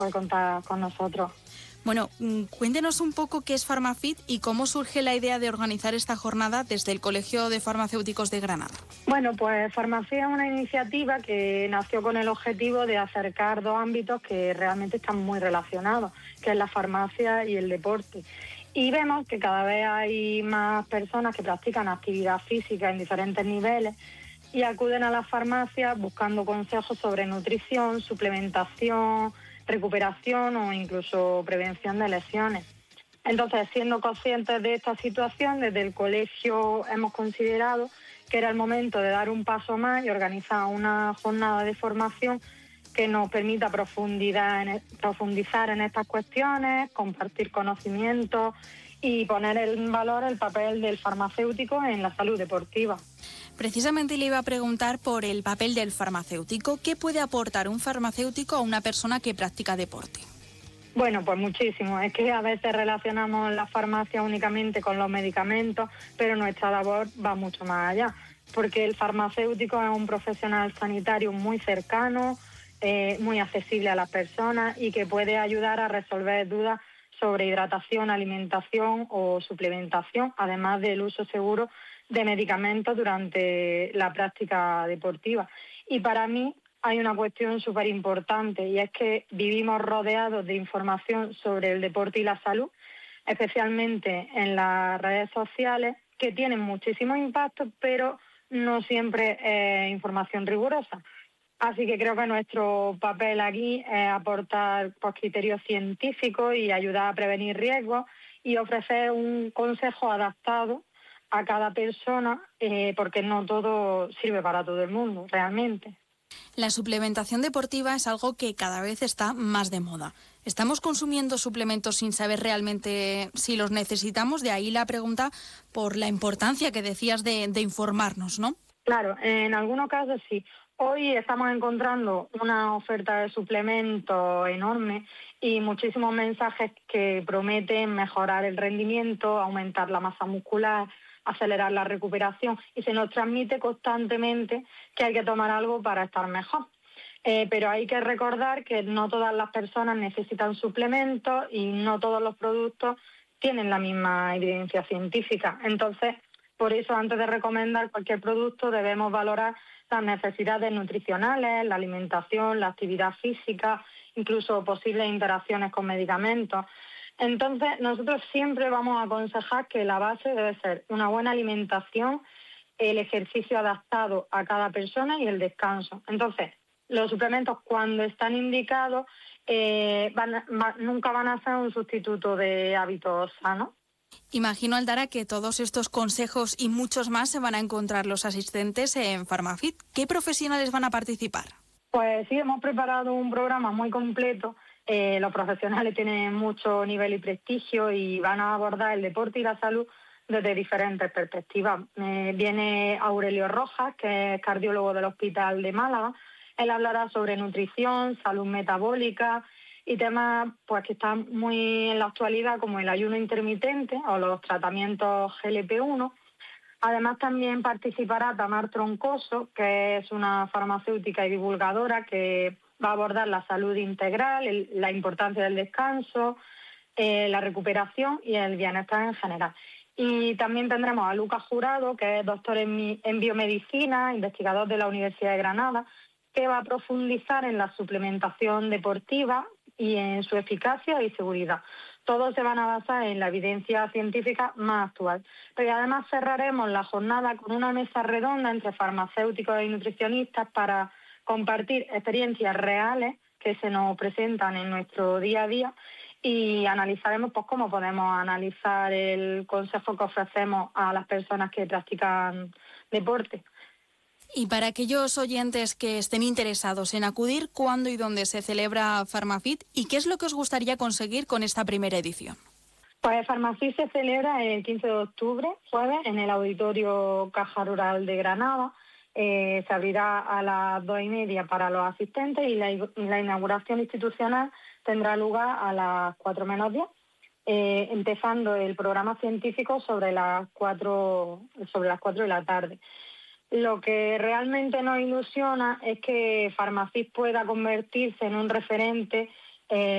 por contar con nosotros. Bueno, cuéntenos un poco qué es Farmafit y cómo surge la idea de organizar esta jornada desde el Colegio de Farmacéuticos de Granada. Bueno, pues Farmafit es una iniciativa que nació con el objetivo de acercar dos ámbitos que realmente están muy relacionados, que es la farmacia y el deporte. Y vemos que cada vez hay más personas que practican actividad física en diferentes niveles y acuden a las farmacias buscando consejos sobre nutrición, suplementación, recuperación o incluso prevención de lesiones. Entonces, siendo conscientes de esta situación, desde el colegio hemos considerado que era el momento de dar un paso más y organizar una jornada de formación que nos permita profundizar en estas cuestiones, compartir conocimientos y poner en valor el papel del farmacéutico en la salud deportiva. Precisamente le iba a preguntar por el papel del farmacéutico. ¿Qué puede aportar un farmacéutico a una persona que practica deporte? Bueno, pues muchísimo. Es que a veces relacionamos la farmacia únicamente con los medicamentos, pero nuestra labor va mucho más allá, porque el farmacéutico es un profesional sanitario muy cercano, muy accesible a las personas y que puede ayudar a resolver dudas sobre hidratación, alimentación o suplementación, además del uso seguro de medicamentos durante la práctica deportiva. Y para mí hay una cuestión súper importante y es que vivimos rodeados de información sobre el deporte y la salud, especialmente en las redes sociales, que tienen muchísimo impacto, pero no siempre es información rigurosa. Así que creo que nuestro papel aquí es aportar criterios científicos y ayudar a prevenir riesgos y ofrecer un consejo adaptado a cada persona, porque no todo sirve para todo el mundo, realmente. La suplementación deportiva es algo que cada vez está más de moda. ¿Estamos consumiendo suplementos sin saber realmente si los necesitamos? De ahí la pregunta por la importancia que decías de informarnos, ¿no? Claro, en algunos casos sí. Hoy estamos encontrando una oferta de suplementos enorme y muchísimos mensajes que prometen mejorar el rendimiento, aumentar la masa muscular, acelerar la recuperación y se nos transmite constantemente que hay que tomar algo para estar mejor. Pero hay que recordar que no todas las personas necesitan suplementos y no todos los productos tienen la misma evidencia científica. Entonces, por eso, antes de recomendar cualquier producto, debemos valorar las necesidades nutricionales, la alimentación, la actividad física, incluso posibles interacciones con medicamentos. Entonces, nosotros siempre vamos a aconsejar que la base debe ser una buena alimentación, el ejercicio adaptado a cada persona y el descanso. Entonces, los suplementos, cuando están indicados, nunca van a ser un sustituto de hábitos sanos. Imagino, Aldara, que todos estos consejos y muchos más se van a encontrar los asistentes en Farmafit. ¿Qué profesionales van a participar? Pues sí, hemos preparado un programa muy completo. Los profesionales tienen mucho nivel y prestigio y van a abordar el deporte y la salud desde diferentes perspectivas. Viene Aurelio Rojas, que es cardiólogo del Hospital de Málaga. Él hablará sobre nutrición, salud metabólica y temas pues que están muy en la actualidad, como el ayuno intermitente o los tratamientos GLP-1. Además, también participará Tamar Troncoso, que es una farmacéutica y divulgadora que va a abordar la salud integral, la importancia del descanso, la recuperación y el bienestar en general. Y también tendremos a Lucas Jurado, que es doctor en biomedicina, investigador de la Universidad de Granada, que va a profundizar en la suplementación deportiva y en su eficacia y seguridad. Todos se van a basar en la evidencia científica más actual. Pero además cerraremos la jornada con una mesa redonda entre farmacéuticos y nutricionistas para compartir experiencias reales que se nos presentan en nuestro día a día y analizaremos pues cómo podemos analizar el consejo que ofrecemos a las personas que practican deporte. Y para aquellos oyentes que estén interesados en acudir, ¿cuándo y dónde se celebra Farmafit? ¿Y qué es lo que os gustaría conseguir con esta primera edición? Pues Farmafit se celebra el 15 de octubre, jueves, en el Auditorio Caja Rural de Granada. Se abrirá a las 2:30 para los asistentes y la inauguración institucional tendrá lugar a las 4 menos 10, empezando el programa científico sobre las 4 de la tarde. Lo que realmente nos ilusiona es que Farmafit pueda convertirse en un referente